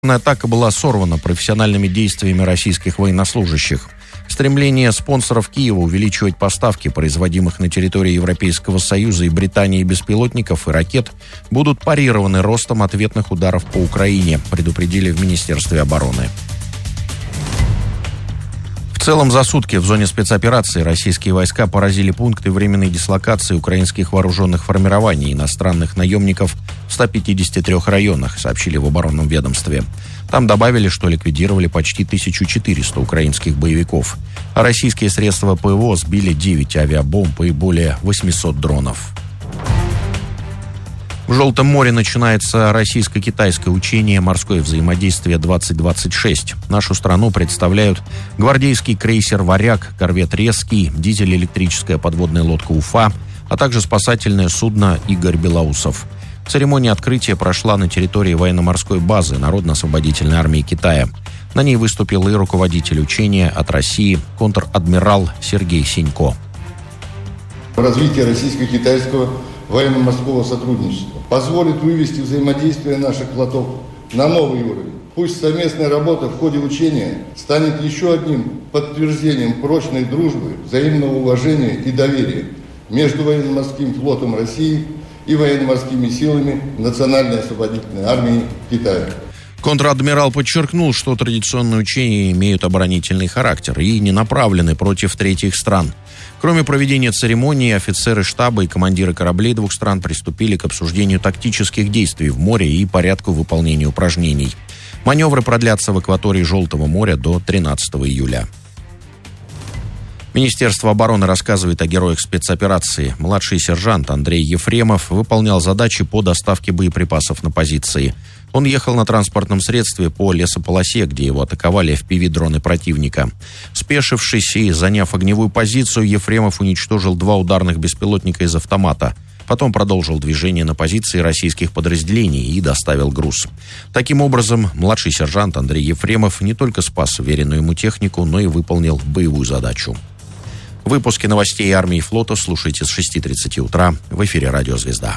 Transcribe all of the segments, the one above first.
Атака была сорвана профессиональными действиями российских военнослужащих. Стремление спонсоров Киева увеличивать поставки производимых на территории Европейского Союза и Британии беспилотников и ракет будут парированы ростом ответных ударов по Украине, предупредили в Министерстве обороны. В целом, за сутки в зоне спецоперации российские войска поразили пункты временной дислокации украинских вооруженных формирований иностранных наемников в 153 районах, сообщили в оборонном ведомстве. Там добавили, что ликвидировали почти 1400 украинских боевиков, а российские средства ПВО сбили 9 авиабомб и более 800 дронов. В Желтом море начинается российско-китайское учение «Морское взаимодействие-2026». Нашу страну представляют гвардейский крейсер «Варяг», корвет «Резкий», дизель-электрическая подводная лодка «Уфа», а также спасательное судно «Игорь Белоусов». Церемония открытия прошла на территории военно-морской базы Народно-освободительной армии Китая. На ней выступил и руководитель учения от России, контр-адмирал Сергей Синько. Развитие российско-китайского военно-морского сотрудничества позволит вывести взаимодействие наших флотов на новый уровень. Пусть совместная работа в ходе учения станет еще одним подтверждением прочной дружбы, взаимного уважения и доверия между военно-морским флотом России и военно-морскими силами Национальной освободительной армии Китая. Контр-адмирал подчеркнул, что традиционные учения имеют оборонительный характер и не направлены против третьих стран. Кроме проведения церемонии, офицеры штаба и командиры кораблей двух стран приступили к обсуждению тактических действий в море и порядку выполнения упражнений. Маневры продлятся в акватории Желтого моря до 13 июля. Министерство обороны рассказывает о героях спецоперации. Младший сержант Андрей Ефремов выполнял задачи по доставке боеприпасов на позиции. Он ехал на транспортном средстве по лесополосе, где его атаковали FPV-дроны противника. Спешившись и заняв огневую позицию, Ефремов уничтожил 2 ударных беспилотника из автомата. Потом продолжил движение на позиции российских подразделений и доставил груз. Таким образом, младший сержант Андрей Ефремов не только спас веренную ему технику, но и выполнил боевую задачу. Выпуски новостей армии и флота слушайте с 6:30 утра в эфире «Радио Звезда».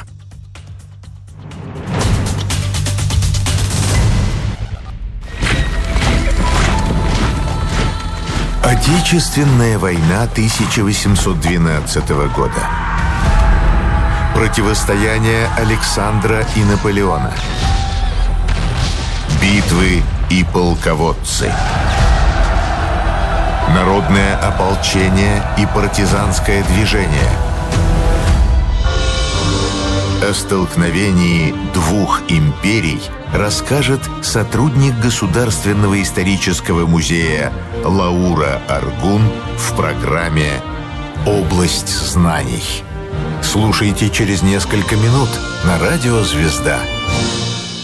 Отечественная война 1812 года. Противостояние Александра и Наполеона. Битвы и полководцы. Народное ополчение и партизанское движение. О столкновении двух империй расскажет сотрудник Государственного исторического музея Лаура Аргун в программе «Область знаний». Слушайте через несколько минут на радио «Звезда».